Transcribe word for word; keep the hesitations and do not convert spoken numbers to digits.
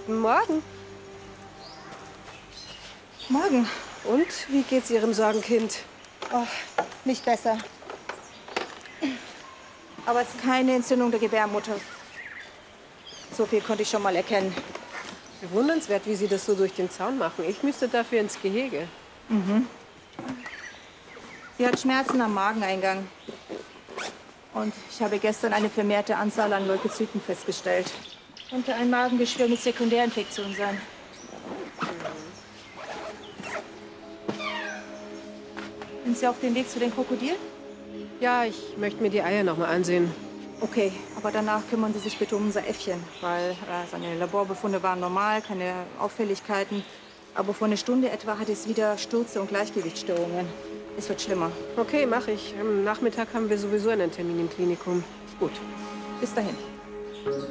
Guten Morgen. Morgen. Und wie geht's Ihrem Sorgenkind? Oh, nicht besser. Aber es ist keine Entzündung der Gebärmutter. So viel konnte ich schon mal erkennen. Bewundernswert, wie Sie das so durch den Zaun machen. Ich müsste dafür ins Gehege. Mhm. Sie hat Schmerzen am Mageneingang. Und ich habe gestern eine vermehrte Anzahl an Leukozyten festgestellt. Könnte ein Magengeschwür mit Sekundärinfektion sein. Sind Sie auf dem Weg zu den Krokodilen? Ja, ich möchte mir die Eier noch mal ansehen. Okay, aber danach kümmern Sie sich bitte um unser Äffchen, weil äh, seine Laborbefunde waren normal, keine Auffälligkeiten. Aber vor einer Stunde etwa hat es wieder Stürze und Gleichgewichtsstörungen. Es wird schlimmer. Okay, mache ich. Am Nachmittag haben wir sowieso einen Termin im Klinikum. Gut, bis dahin.